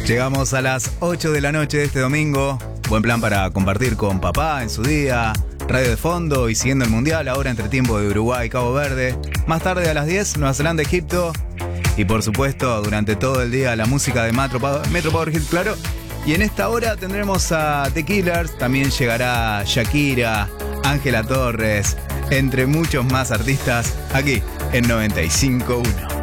Llegamos a las 8 de la noche de este domingo. Buen plan para compartir con papá en su día. Radio de fondo y siguiendo el mundial. Ahora entre tiempo de Uruguay y Cabo Verde. Más tarde a las 10, Nueva Zelanda, Egipto. Y por supuesto, durante todo el día la música de Metro Power Hit, claro. Y en esta hora tendremos a The Killers. También llegará Shakira, Ángela Torres, entre muchos más artistas, aquí en 95.1.